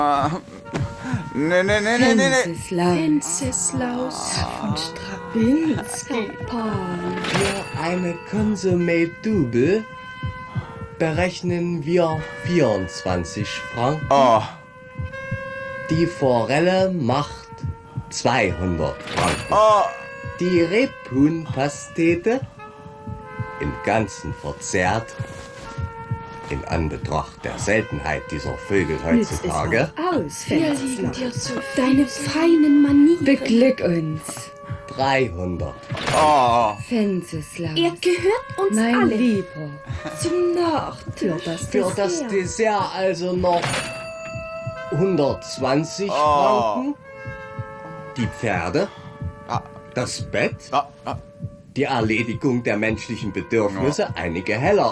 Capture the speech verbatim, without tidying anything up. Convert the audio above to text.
Nee, nee, nee, nee, nee, nee. Wenceslaus Wenceslaus von Straczynski. Für eine Consommé Double berechnen wir vierundzwanzig Franken. Oh, Die Forelle macht zweihundert Franken. oh. Die Rebhuhnpastete im Ganzen verzehrt, in Anbetracht der Seltenheit dieser Vögel heutzutage, aus, Wir lieben Wenceslaus. dir zu deine feinen Manieren. Beglück uns, dreihundert. Oh. Wenceslaus. Er gehört uns Mein alle. Lieber, Zum Nachtisch. das Für das Dessert. Dessert also noch hundertzwanzig Oh. Franken. Die Pferde, Ah, das Bett, ah, ah. die Erledigung der menschlichen Bedürfnisse, einige Heller.